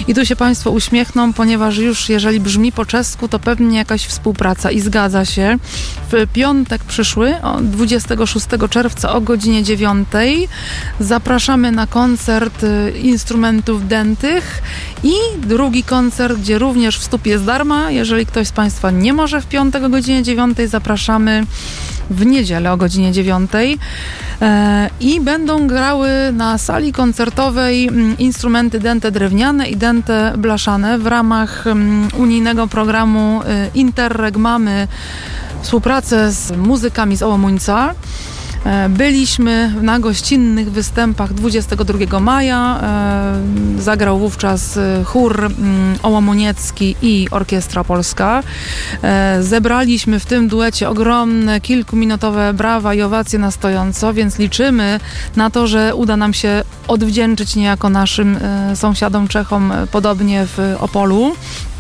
I tu się Państwo uśmiechną, ponieważ już jeżeli brzmi po czesku, to pewnie jakaś współpraca i zgadza się. W piątek przyszły, 26 czerwca o godzinie 9 zapraszamy na koncert instrumentów dętych i drugi koncert, gdzie również wstup jest darma. Jeżeli ktoś z Państwa nie może w piątek o godzinie 9, zapraszamy w niedzielę o godzinie 9 i będą grały na sali koncertowej instrumenty dęte drewniane i dęte blaszane w ramach unijnego programu Interreg. Mamy współpracę z muzykami z Ołomuńca. Byliśmy na gościnnych występach 22 maja. Zagrał wówczas chór ołomuniecki i orkiestra polska. Zebraliśmy w tym duecie ogromne, kilkuminutowe brawa i owacje na stojąco, więc liczymy na to, że uda nam się odwdzięczyć niejako naszym sąsiadom Czechom, podobnie w Opolu.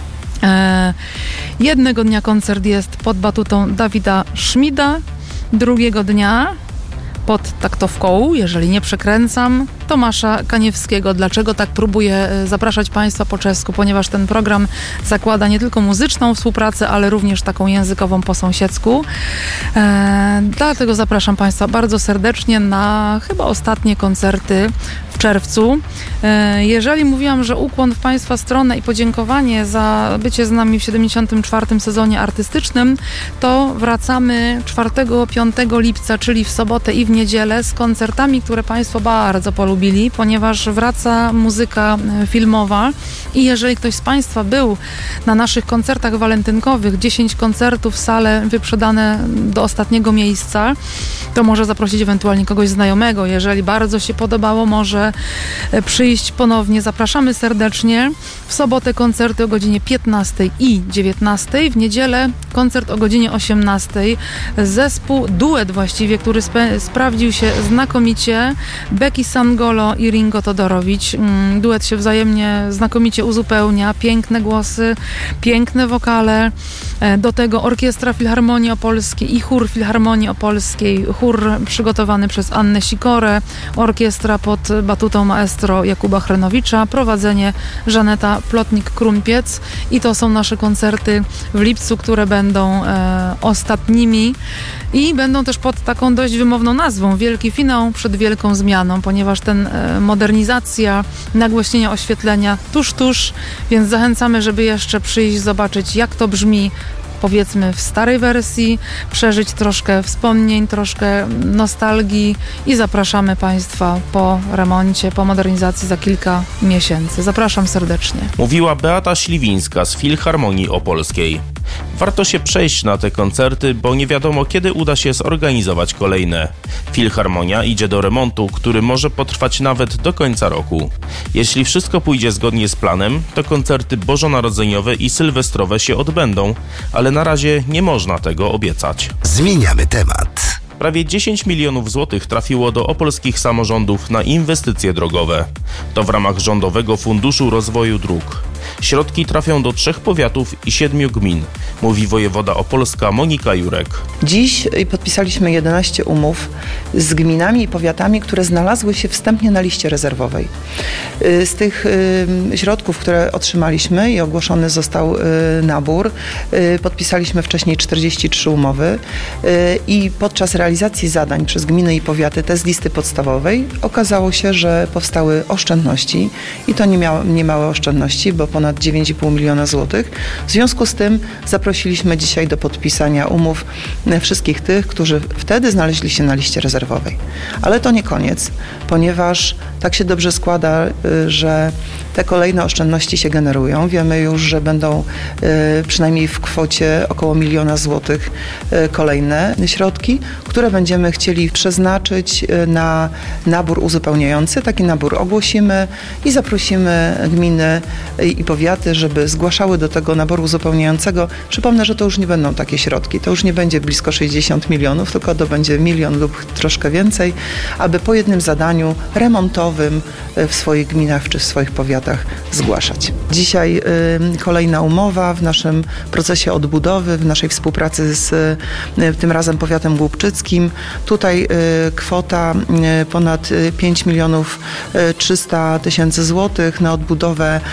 Jednego dnia koncert jest pod batutą Dawida Szmida, drugiego dnia pod taktowką, jeżeli nie przekręcam, Tomasza Kaniewskiego. Dlaczego tak próbuję zapraszać Państwa po czesku? Ponieważ ten program zakłada nie tylko muzyczną współpracę, ale również taką językową po sąsiedzku. Dlatego zapraszam Państwa bardzo serdecznie na chyba ostatnie koncerty w czerwcu. Jeżeli mówiłam, że ukłon w Państwa stronę i podziękowanie za bycie z nami w 74. sezonie artystycznym, to wracamy 4-5 lipca, czyli w sobotę i w niedzielę z koncertami, które Państwo bardzo polubili, ponieważ wraca muzyka filmowa i jeżeli ktoś z Państwa był na naszych koncertach walentynkowych, 10 koncertów, sale wyprzedane do ostatniego miejsca, to może zaprosić ewentualnie kogoś znajomego. Jeżeli bardzo się podobało, może przyjść ponownie. Zapraszamy serdecznie. W sobotę koncerty o godzinie 15 i 19. W niedzielę koncert o godzinie 18. Zespół, duet właściwie, który sprawdził się znakomicie. Becky Sangolo i Ringo Todorowicz. Duet się wzajemnie znakomicie uzupełnia. Piękne głosy, piękne wokale. Do tego Orkiestra Filharmonii Opolskiej i Chór Filharmonii Opolskiej. Chór przygotowany przez Annę Sikorę. Orkiestra pod batutą maestro Jakuba Chrenowicza. Prowadzenie Żaneta Plotnik-Krumpiec. I to są nasze koncerty w lipcu, które będą ostatnimi. I będą też pod taką dość wymowną nazwą. Wielki finał przed wielką zmianą, ponieważ ten modernizacja, nagłośnienia oświetlenia tuż, więc zachęcamy, żeby jeszcze przyjść, zobaczyć jak to brzmi, powiedzmy w starej wersji, przeżyć troszkę wspomnień, troszkę nostalgii i zapraszamy Państwa po remoncie, po modernizacji za kilka miesięcy. Zapraszam serdecznie. Mówiła Beata Śliwińska z Filharmonii Opolskiej. Warto się przejść na te koncerty, bo nie wiadomo kiedy uda się zorganizować kolejne. Filharmonia idzie do remontu, który może potrwać nawet do końca roku. Jeśli wszystko pójdzie zgodnie z planem, to koncerty bożonarodzeniowe i sylwestrowe się odbędą, ale na razie nie można tego obiecać. Zmieniamy temat. Prawie 10 milionów złotych trafiło do opolskich samorządów na inwestycje drogowe. To w ramach Rządowego Funduszu Rozwoju Dróg. Środki trafią do 3 powiatów i 7 gmin, mówi wojewoda opolska Monika Jurek. Dziś podpisaliśmy 11 umów z gminami i powiatami, które znalazły się wstępnie na liście rezerwowej. Z tych środków, które otrzymaliśmy i ogłoszony został nabór, podpisaliśmy wcześniej 43 umowy i podczas realizacji zadań przez gminy i powiaty, te z listy podstawowej, okazało się, że powstały oszczędności i to niemałe oszczędności, bo ponad 9,5 miliona złotych. W związku z tym zaprosiliśmy dzisiaj do podpisania umów wszystkich tych, którzy wtedy znaleźli się na liście rezerwowej. Ale to nie koniec, ponieważ tak się dobrze składa, że te kolejne oszczędności się generują. Wiemy już, że będą przynajmniej w kwocie około 1 miliona złotych kolejne środki, które będziemy chcieli przeznaczyć na nabór uzupełniający. Taki nabór ogłosimy i zaprosimy gminy i powiaty, żeby zgłaszały do tego naboru uzupełniającego. Przypomnę, że to już nie będą takie środki. To już nie będzie blisko 60 milionów, tylko to będzie 1 milion lub troszkę więcej, aby po jednym zadaniu remontowym w swoich gminach czy w swoich powiatach zgłaszać. Dzisiaj kolejna umowa w naszym procesie odbudowy, w naszej współpracy z tym razem powiatem głubczyckim. Tutaj kwota ponad 5 milionów 300 tysięcy złotych na odbudowę